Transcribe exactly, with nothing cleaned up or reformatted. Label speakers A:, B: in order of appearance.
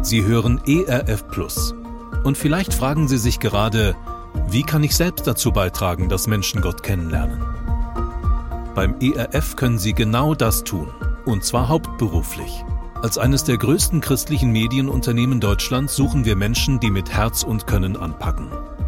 A: Sie hören E R F Plus. Und vielleicht fragen Sie sich gerade, wie kann ich selbst dazu beitragen, dass Menschen Gott kennenlernen? Beim E R F können Sie genau das tun, und zwar hauptberuflich. Als eines der größten christlichen Medienunternehmen Deutschlands suchen wir Menschen, die mit Herz und Können anpacken.